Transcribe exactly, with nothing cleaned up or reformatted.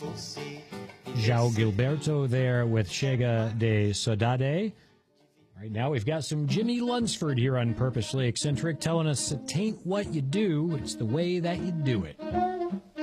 João Gilberto there with Chega de Saudade. All right, now we've got some Jimmy Lunsford here on Purposely Eccentric telling us it ain't what you do, it's the way that you do it.